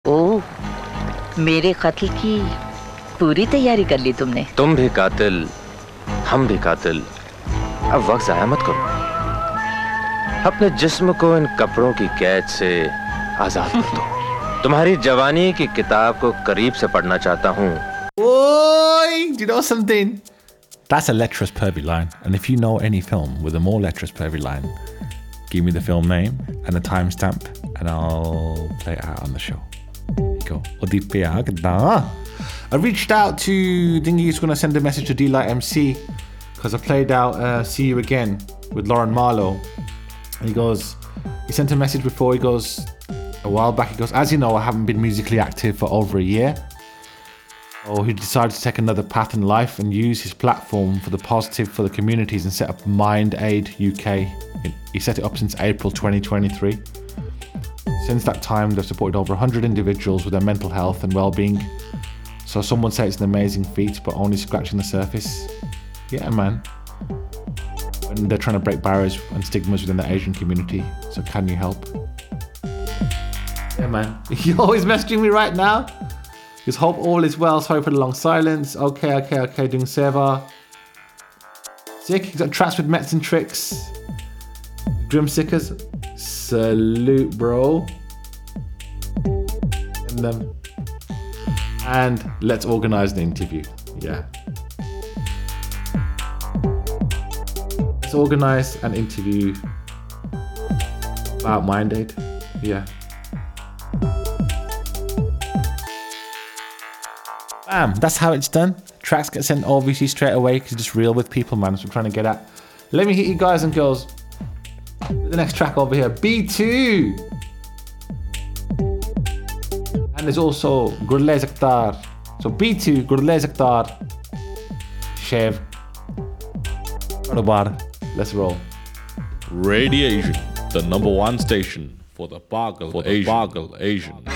ओह, मेरे कत्ल की पूरी तैयारी कर ली तुमने। तुम भी कातिल, हम भी कातिल। अब वक्त ज़ाया मत करो। अपने जिस्म को इन कपड़ों की कैद से आजाद कर दो। तुम्हारी जवानी की किताब को करीब से पढ़ना चाहता हूँ। Oi, do you know something? That's a lecherous pervy line. And if you know any film with a more lecherous pervy line, give me the film name and the timestamp and I'll play it out on the show. There you go. I reached out to Dingy. He's going to send a message to D-Light MC because I played out See You Again with Lauren Marlowe. And he sent a message before. He goes, a while back, he goes, as you know, I haven't been musically active for over a year. So he decided to take another path in life and use his platform for the positive for the communities and set up Mind Aid UK. He set it up since April 2023. Since that time, they've supported over 100 individuals with their mental health and well-being. So some would say it's an amazing feat, but only scratching the surface. Yeah, man. And they're trying to break barriers and stigmas within the Asian community. So can you help? Yeah, man. You're always messaging me right now. Just hope all is well. Sorry for the long silence. Okay. Doing Seva. Sick. He's got tracks with Mets and Tricks. Grim Sickers. Salute, bro. And let's organize an interview. Yeah. Let's organize an interview about Mind Aid. Yeah. Bam, that's how it's done. Tracks get sent obviously straight away because it's just real with people, man. That's what I'm trying to get at. Let me hit you guys and girls. The next track over here, B2. And there's also Gurle Zaktar. So B2, Gurle Zaktar, Shev, Karobar. Let's roll. Radiation, the #1 station for the Bagel Asian.